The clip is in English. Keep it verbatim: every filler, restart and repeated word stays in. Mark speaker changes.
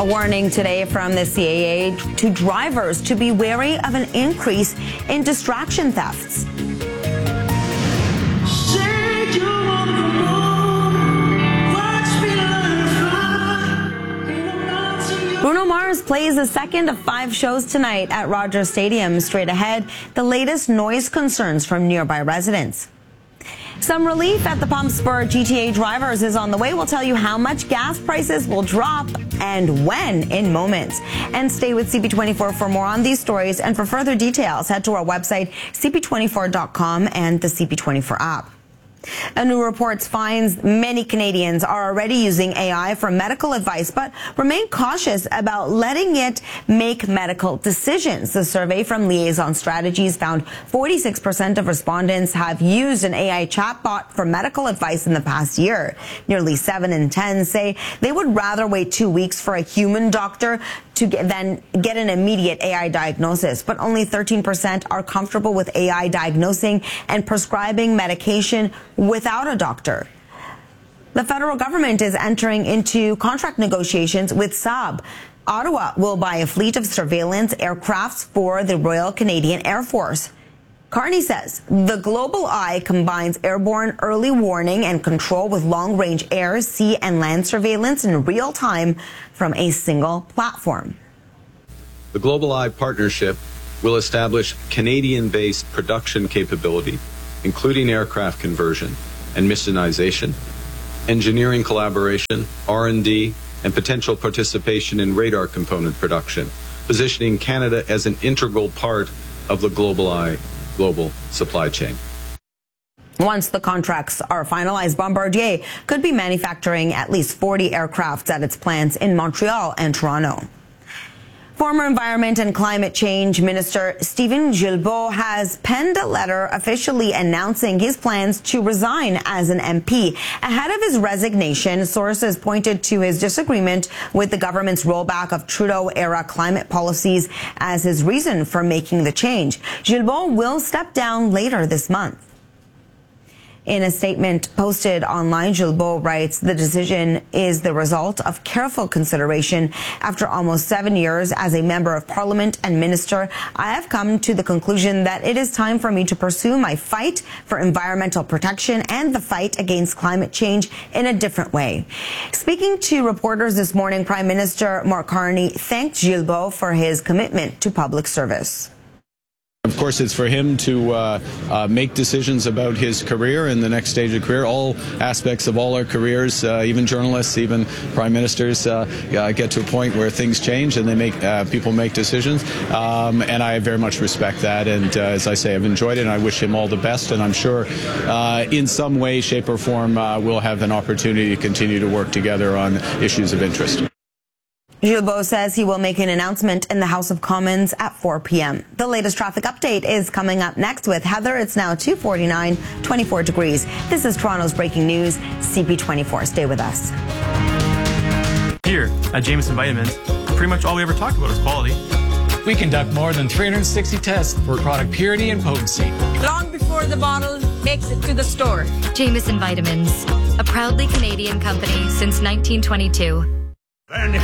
Speaker 1: A warning today from the C A A to drivers to be wary of an increase in distraction thefts. Bruno Mars plays the second of five shows tonight at Rogers Stadium. Straight ahead, the latest noise concerns from nearby residents. Some relief at the pumps for G T A drivers is on the way. We'll tell you how much gas prices will drop and when in moments. And stay with C P twenty-four for more on these stories. And for further details, head to our website, C P twenty-four dot com and the C P twenty-four app. A new report finds many Canadians are already using A I for medical advice, but remain cautious about letting it make medical decisions. The survey from Liaison Strategies found forty-six percent of respondents have used an A I chatbot for medical advice in the past year. Nearly seven in ten say they would rather wait two weeks for a human doctor to get, then get an immediate A I diagnosis. But only thirteen percent are comfortable with A I diagnosing and prescribing medication without a doctor. The federal government is entering into contract negotiations with Saab. Ottawa will buy a fleet of surveillance aircrafts for the Royal Canadian Air Force. Carney says the Global Eye combines airborne early warning and control with long-range air, sea, and land surveillance in real time from a single platform.
Speaker 2: The Global Eye partnership will establish Canadian-based production capability, including aircraft conversion and missionization, engineering collaboration, R and D, and potential participation in radar component production, positioning Canada as an integral part of the Global Eye global supply chain.
Speaker 1: Once the contracts are finalized, Bombardier could be manufacturing at least forty aircrafts at its plants in Montreal and Toronto. Former Environment and Climate Change Minister Stephen Guilbeault has penned a letter officially announcing his plans to resign as an M P. Ahead of his resignation, sources pointed to his disagreement with the government's rollback of Trudeau-era climate policies as his reason for making the change. Guilbeault will step down later this month. In a statement posted online, Guilbeault writes, the decision is the result of careful consideration. After almost seven years as a member of parliament and minister, I have come to the conclusion that it is time for me to pursue my fight for environmental protection and the fight against climate change in a different way. Speaking to reporters this morning, Prime Minister Mark Carney thanked Guilbeault for his commitment to public service.
Speaker 3: Of course, it's for him to uh, uh, make decisions about his career and the next stage of career. All aspects of all our careers, uh, even journalists, even prime ministers, uh, uh, get to a point where things change and they make uh, people make decisions. Um, and I very much respect that. And uh, as I say, I've enjoyed it, and I wish him all the best. And I'm sure, uh, in some way, shape, or form, uh, we'll have an opportunity to continue to work together on issues of interest.
Speaker 1: Guilbeault says he will make an announcement in the House of Commons at four p m The latest traffic update is coming up next with Heather. It's now two forty-nine, twenty-four degrees. This is Toronto's breaking news, C P twenty-four. Stay with us.
Speaker 4: Here at Jameson Vitamins, pretty much all we ever talk about is quality.
Speaker 5: We conduct more than three hundred sixty tests for product purity and potency.
Speaker 6: Long before the bottle makes it to the store.
Speaker 7: Jameson Vitamins, a proudly Canadian company since nineteen twenty-two.
Speaker 8: When